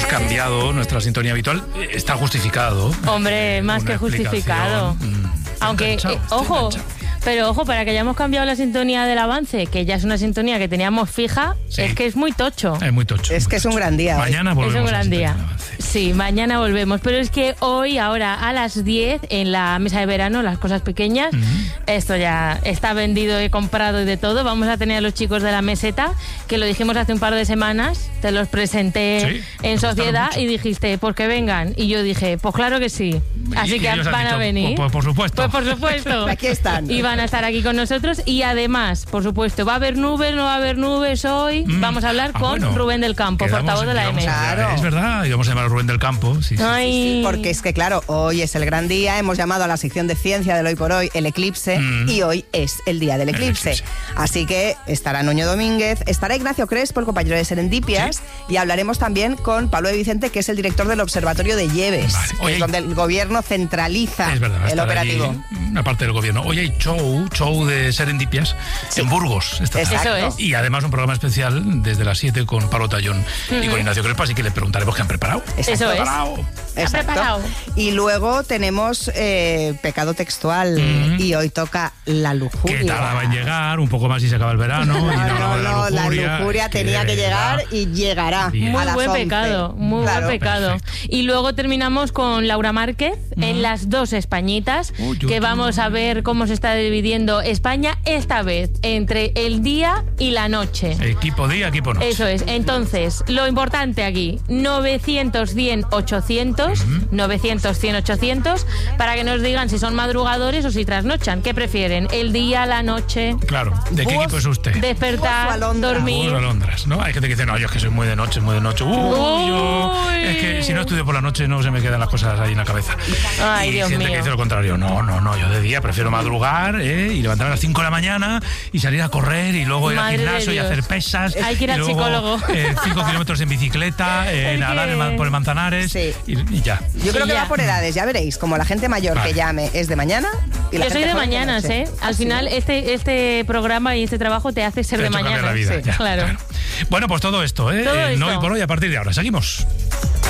cambiado nuestra sintonía habitual. Está justificado. Hombre, más que justificado. Aunque, ojo, pero ojo, para que hayamos cambiado la sintonía del avance, que ya es una sintonía que teníamos fija, sí. Es que es muy tocho. Es muy tocho. Es que es un gran día. Mañana volvemos. Es un gran día. Sí, mañana volvemos. Pero es que hoy, ahora, a las 10, en la mesa de verano, las cosas pequeñas, esto ya está vendido, he comprado y de todo. Vamos a tener a los chicos de la meseta, que lo dijimos hace un par de semanas, te los presenté en sociedad y dijiste, pues que vengan. Y yo dije, pues claro que sí. Así que van a venir. Pues por supuesto. Pues por supuesto. Aquí están. Y van a estar aquí con nosotros. Y además, por supuesto, ¿va a haber nubes? ¿No va a haber nubes hoy? Vamos a hablar con Rubén del Campo, portavoz de la EMET. Claro. Es verdad, y vamos a llamar a Rubén del Campo. Sí, porque es que claro, hoy es el gran día. Hemos llamado a la sección de ciencia del Hoy por Hoy el eclipse y hoy es el día del eclipse. Así que estará Nuño Domínguez, estará Ignacio Crespo, el compañero de Serendipias, y hablaremos también con Pablo de Vicente, que es el director del Observatorio de Lleves, donde el gobierno centraliza el operativo. Una parte del gobierno. Hoy hay show de Serendipias en Burgos. Eso es. Y además un programa especial desde las 7 con Pablo Tallón y con Ignacio Crespo, así que le preguntaremos qué han preparado. Eso es. Exacto. Y luego tenemos pecado textual y hoy toca la lujuria. Que tarda en llegar, un poco más y se acaba el verano. No, la lujuria tenía que llegar y llegará. Muy buen pecado, muy buen pecado. Perfecto. Y luego terminamos con Laura Márquez en Las Dos Españitas, que vamos a ver cómo se está dividiendo España esta vez entre el día y la noche. Equipo día, equipo noche. Eso es. Entonces, lo importante aquí, 900-100-800, 900-100-800, para que nos digan si son madrugadores o si trasnochan. ¿Qué prefieren? ¿El día, la noche? Claro. ¿De qué equipo es usted? Despertar, dormir. Alondras, ¿no? Hay gente que dice, no, yo es que soy muy de noche, muy de noche. Es que si no estudio por la noche no se me quedan las cosas ahí en la cabeza. Ay, y Dios gente mío. que dice lo contrario. No, yo de día prefiero madrugar y levantarme a las 5 de la mañana y salir a correr y luego ir al gimnasio y hacer pesas. Hay que ir al psicólogo. 5 kilómetros en bicicleta, nadar por el Manzanares y ya. Yo creo que va por edades, ya veréis. Como la gente mayor que llame es de mañana. Y yo soy de mañanas, Al final este programa y este trabajo te hace ser de mañana. La vida, claro. Bueno, pues todo esto, Todo esto. No hoy por hoy, a partir de ahora. Seguimos.